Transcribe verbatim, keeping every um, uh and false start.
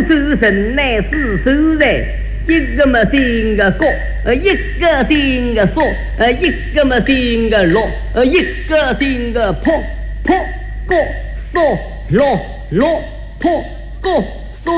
手人乃是手人，一个么新个高，呃，一个新个少，呃，一个么新个老，呃，一个新个破破高少老老破高。